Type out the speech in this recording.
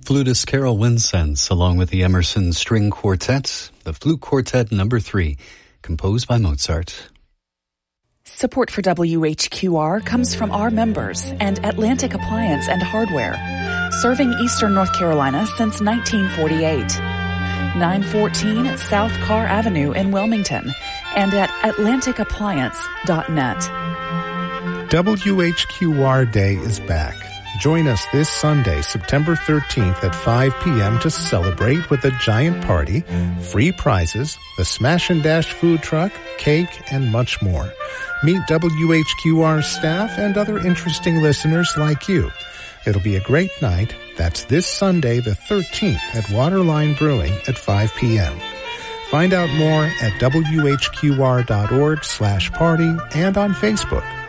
Flutist Carol Winsense, along with the Emerson String Quartet, the Flute Quartet No. 3, composed by Mozart. Support for WHQR comes from our members and Atlantic Appliance and Hardware, serving Eastern North Carolina since 1948. 914 South Carr Avenue in Wilmington and at atlanticappliance.net. WHQR Day is back. Join us this Sunday, September 13th at 5 p.m. to celebrate with a giant party, free prizes, the Smash and Dash food truck, cake, and much more. Meet WHQR staff and other interesting listeners like you. It'll be a great night. That's this Sunday, the 13th, at Waterline Brewing at 5 p.m. Find out more at WHQR.org/party and on Facebook.